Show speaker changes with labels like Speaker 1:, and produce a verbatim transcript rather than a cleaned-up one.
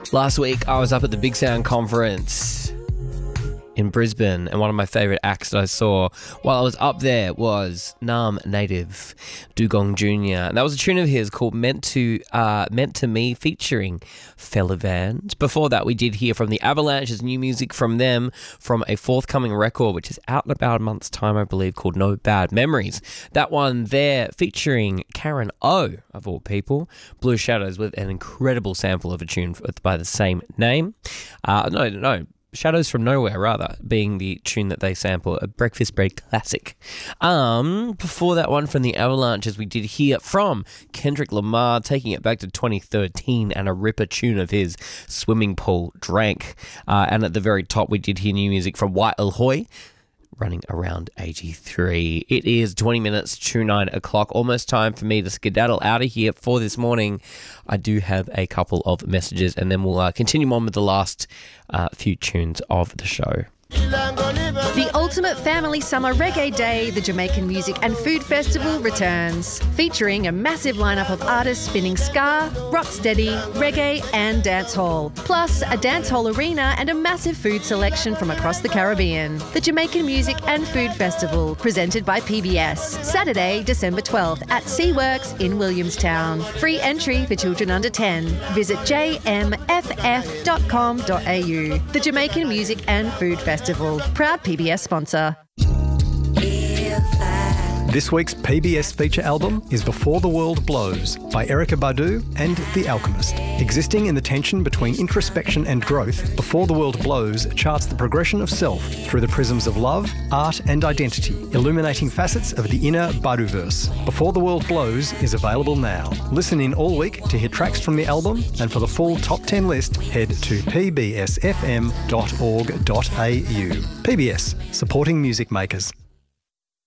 Speaker 1: Last week, I was up at the Big Sound Conference in Brisbane, and one of my favourite acts that I saw while I was up there was Nam native Dugong Junior And that was a tune of his called Meant to uh, Meant to Me, featuring Felivand. Before that, we did hear from the Avalanches, new music from them from a forthcoming record, which is out in about a month's time, I believe, called No Bad Memories. That one there featuring Karen O, of all people, Blue Shadows, with an incredible sample of a tune by the same name. Uh, no, no. Shadows from Nowhere, rather, being the tune that they sample, a Breakfast Bread classic. Um, before that one from the Avalanches, we did hear from Kendrick Lamar, taking it back to twenty thirteen, and a ripper tune of his, Swimming Pool Drank. Uh, and at the very top, we did hear new music from White Ahoy, Running Around eighty-three. It is twenty minutes to nine o'clock, almost time for me to skedaddle out of here for this morning. I do have a couple of messages, and then we'll uh, continue on with the last uh, few tunes of the show.
Speaker 2: The ultimate family summer reggae day, the Jamaican Music and Food Festival returns, featuring a massive lineup of artists spinning ska, rocksteady, reggae and dancehall, plus a dancehall arena and a massive food selection from across the Caribbean. The Jamaican Music and Food Festival, presented by P B S, Saturday, December twelfth at SeaWorks in Williamstown. Free entry for children under ten. Visit j m f f dot com dot a u. The Jamaican Music and Food Festival, proud P B S sponsor.
Speaker 3: This week's P B S feature album is Before the World Blows by Erykah Badu and The Alchemist. Existing in the tension between introspection and growth, Before the World Blows charts the progression of self through the prisms of love, art and identity, illuminating facets of the inner Baduverse. Before the World Blows is available now. Listen in all week to hear tracks from the album, and for the full top ten list, head to p b s f m dot org dot a u. P B S, supporting music makers.